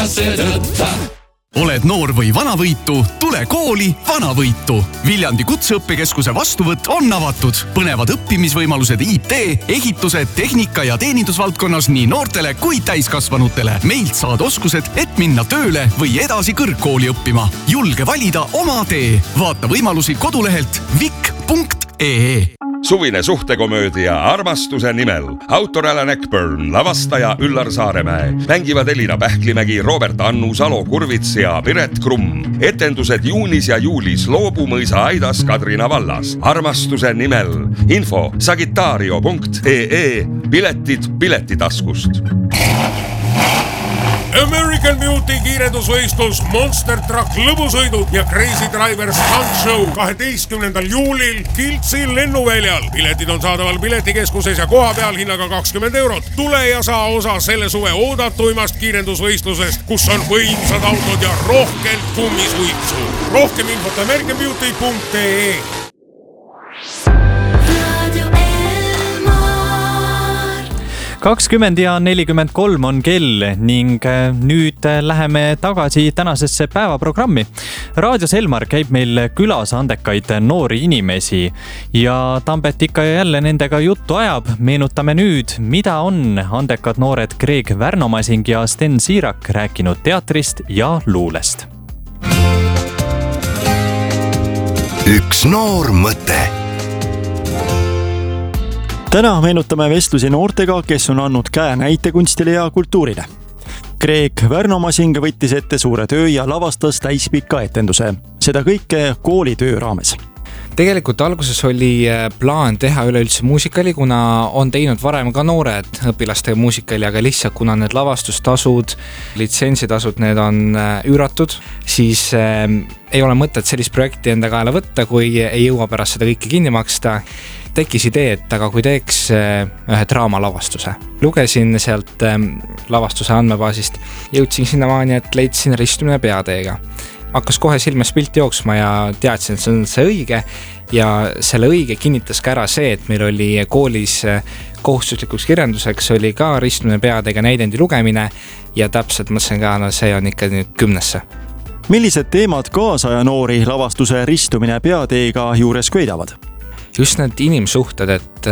Oled noor või vanavõitu, tule kooli vanavõitu. Viljandi Kutseõppekeskuse vastuvõtt on avatud. Põnevad õppimisvõimalused IT, ehituse, tehnika ja teenindusvaldkonnas nii noortele kui täiskasvanutele. Meilt saad oskused, et minna tööle või edasi kõrgkooli õppima. Julge valida oma tee. Vaata võimalusi kodulehelt vik.ee. Suvine suhtekomöödia Armastuse nimel. Autor Alan Eckburn, lavastaja Üllar Saaremäe. Mängivad Elina Pähklimägi, Robert Annus, Alo Kurvits ja Piret Krumm. Etendused juunis ja juulis Loobumõisa Aidas Kadrina vallas. Armastuse nimel. Info sagitario.ee. Piletid piletitaskust. American Beauty kiirendusvõistlus, Monster Truck lõbusõidud ja Crazy Driver Stunt Show 12. juulil Kiltsi lennuväljal. Piletid on saadaval piletikeskuses ja koha peal hinnaga 20 €. Tule ja saa osa selle suve oodatuimast kiirendusvõistlusest, kus on võimsad autod ja rohkelt kummisuitsu. Rohkem infot americanbeauty.ee. 20:43 on kell ning nüüd läheme tagasi tänasesse päevaprogrammi. Raadios Elmar käib meil külas andekaid noori inimesi ja Tambet ikka ja jälle nendega juttu ajab. Meenutame nüüd, mida on andekad noored Greg Värnomasing ja Sten Siirak rääkinud teatrist ja luulest. Üks noor mõte. Täna meenutame vestlusi noortega, kes on andnud käe näitekunstile ja kultuurile. Greg Värnomasing võttis ette suure töö ja lavastas täispika etenduse. Seda kõike koolitöö raames. Tegelikult alguses oli plaan teha üleüldse muusikali, kuna on teinud varem ka noored õpilastega muusikali, aga lihtsalt kuna need lavastustasud, litsentsitasud, need on üüratud, siis ei ole mõtet sellist projekti enda kaela võtta, kui ei jõua pärast seda kõike kinni maksta. Tekkis idee, et aga kui teeks ühe draamalavastuse. Lugesin sealt lavastuse andmebaasist, jõudsin sinnamaani, et leidsin Ristumine peateega. Hakkas kohe silmes pilt jooksma ja teadsin, et see on see õige ja selle õige kinnitas ka ära see, et meil oli koolis kohustuslikuks kirjanduseks oli ka Ristumine peateega näidendi lugemine ja täpselt mõtlesin ka, no see on ikka nüüd 10. Millised teemad kaasaja noori lavastuse Ristumine peateega juures köidavad? Just need inimsuhted, et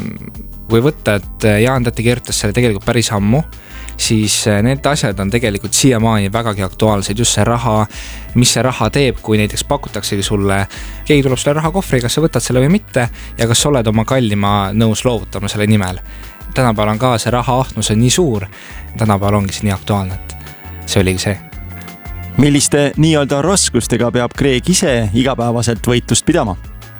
kui võtta, et Jaan Täti kirjutas selle tegelikult päris ammu, siis need asjad on tegelikult siiamaani vägagi aktuaalsed. Just see raha, mis see raha teeb, kui näiteks pakutaksegi sulle, keegi tuleb sulle rahakohvri, kas sa võtad selle või mitte ja kas oled oma kallima nõus loovutama selle nimel. Tänapäeval on ka see raha ahnus on nii suur, tänapäeval ongi see nii aktuaalne, et see oligi see. Milliste nii-öelda raskustega peab Greg ise igapäevaselt võitlust pidama?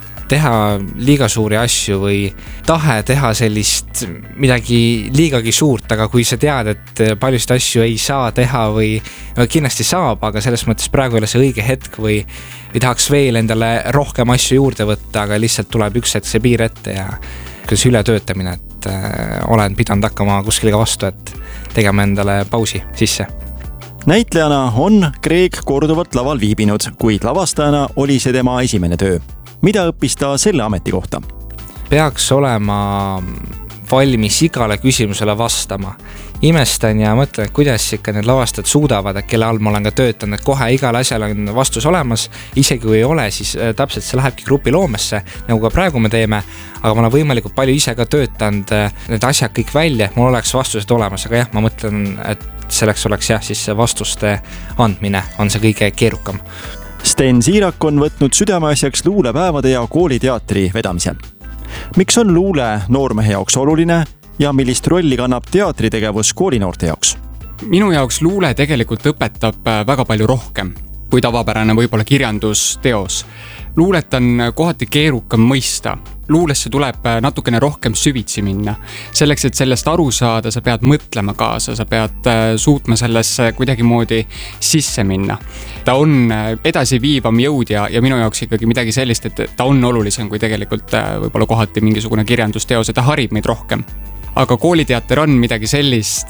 Teha liiga suuri asju või tahe teha sellist midagi liigagi suurt, aga kui sa tead, et paljusid asju ei saa teha või kindlasti saab, aga selles mõttes praegu ei ole see õige hetk või tahaks veel endale rohkem asju juurde võtta, aga lihtsalt tuleb üks hetk see piir ette ja see ületöötamine, et olen pidanud hakkama kuskile vastu, et tegema endale pausi sisse. Näitlejana on Greg korduvalt laval viibinud, kuid lavastajana oli see tema esimene töö. Mida õppis ta selle ameti kohta? Peaks olema valmis igale küsimusele vastama. Imestan ja mõtlen, et kuidas ikka need lavastajad suudavad, et kelle all ma olen ka töötanud, et kohe igale asjale on vastus olemas. Isegi kui ei ole, siis täpselt see lähebki grupiloomesse, nagu ka praegu me teeme, aga ma olen võimalikult palju ise ka töötanud need asjad kõik välja, et mul oleks vastused olemas, aga jah, ma mõtlen, et selleks oleks jah, siis see vastuste andmine on see kõige keerukam. Sten Siirak on võtnud südameasjaks luulepäevade ja kooliteatri vedamise. Miks on luule noormehe jaoks oluline ja millist rolli kannab teatritegevus koolinoorte jaoks? Minu jaoks luule tegelikult õpetab väga palju rohkem kui tavapärane võib-olla kirjandusteos. Luulet on kohati keerukam mõista. Luulesse tuleb natukene rohkem süvitsi minna. Selleks, et sellest aru saada, sa pead mõtlema kaasa, sa pead suutma sellesse kuidagi moodi sisse minna. Ta on edasiviivam jõud ja minu jaoks ikkagi midagi sellist, et ta on olulisem kui tegelikult võib-olla kohati mingisugune kirjandusteos ja ta harib meid rohkem. Aga kooliteater on midagi sellist,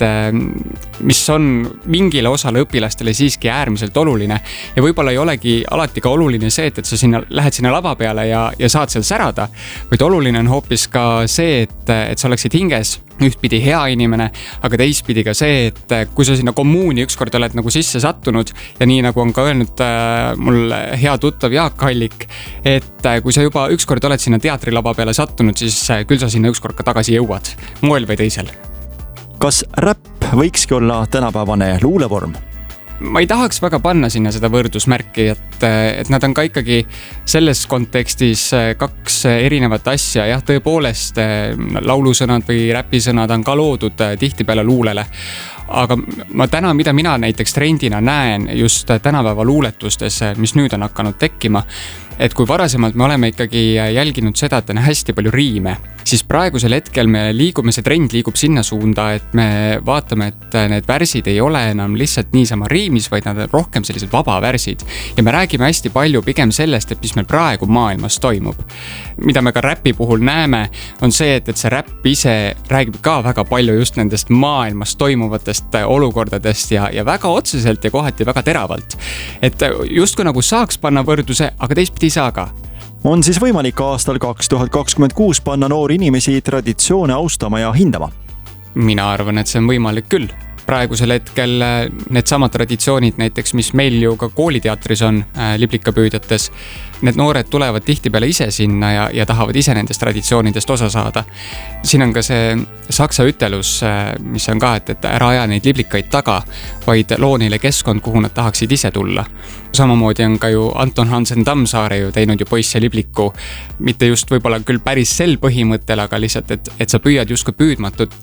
mis on mingile osale õpilastele siiski äärmiselt oluline ja võib-olla ei olegi alati ka oluline see, et sa lähed sinna lava peale ja saad seal särada, vaid oluline on hoopis ka see, et sa oleksid hinges ühtpidi hea inimene, aga teistpidi ka see, et kui sa sinna kommuuni ükskord oled nagu sisse sattunud ja nii nagu on ka öelnud mul hea tuttav Jaak Hallik, et kui sa juba ükskord oled sinna teatrilava peale sattunud, siis küll sa sinna ükskord ka tagasi jõuad, moel või teisel. Kas räpp võikski olla tänapäevane luulevorm? Ma ei tahaks väga panna sinna seda võrdusmärki, et nad on ka ikkagi selles kontekstis kaks erinevat asja. Jah, tõepoolest laulusõnad või räpisõnad on ka loodud tihtipeale luulele. Aga mida mina näiteks trendina näen just tänapäeva luuletustes, mis nüüd on hakanud tekkima, et kui varasemalt me oleme ikkagi jälginud seda, et on hästi palju riime, siis praegusel hetkel see trend liigub sinna suunda, et me vaatame, et need värsid ei ole enam lihtsalt niisama riimis, vaid nad on rohkem sellised vabavärsid. Ja me räägime hästi palju pigem sellest, et mis meil praegu maailmas toimub. Mida me ka räpi puhul näeme, on see, et see räpp ise räägib ka väga palju just nendest maailmas toimuvatest olukordadest ja väga otseselt ja kohati väga teravalt. Et justkui nagu saaks panna võrdluse, aga teistpidi ei saa ka. On siis võimalik aastal 2026 panna noori inimesi traditsioone austama ja hindama? Mina arvan, et see on võimalik küll. Praegusel hetkel need samad traditsioonid näiteks, mis meil ju ka kooliteatris on liblikapüüdjates, need noored tulevad tihtipeale ise sinna ja tahavad ise nendest traditsioonidest osa saada. Siin on ka see saksa ütelus, mis on ka, et ära aja neid liblikaid taga, vaid loo neile keskkond, kuhu nad tahaksid ise tulla. Samamoodi on ka ju Anton Hansen Tammsaare ju teinud ju Poiss ja libliku, mitte just võib-olla küll päris sel põhimõttel, aga lihtsalt, et sa püüad justkui püüdmatut,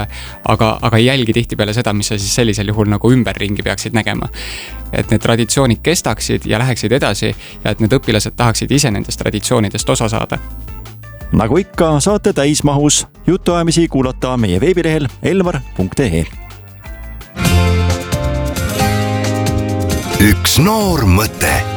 aga ei jälgi tihtipeale seda, mis sa siis sellisel juhul nagu ümberringi peaksid nägema. Et need traditsioonid kestaksid ja läheksid edasi ja et need õpilased tahaksid ise nendest traditsioonidest osa saada. Nagu ikka, saate täismahus jutuajamisi kuulata meie veebilehel elmar.ee. Üks noor mõte.